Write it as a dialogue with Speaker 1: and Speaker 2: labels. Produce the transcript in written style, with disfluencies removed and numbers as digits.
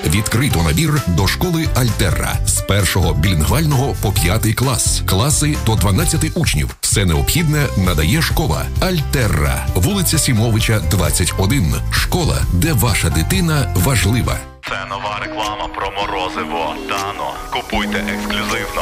Speaker 1: Відкрито набір до школи Альтерра з 1-го білінгвального по 5-й клас. Класи до 12 учнів. Все необхідне надає школа Альтерра. Вулиця Сімовича, 21. Школа, де ваша дитина важлива.
Speaker 2: Це нова реклама про морозиво Дано. Купуйте ексклюзивно.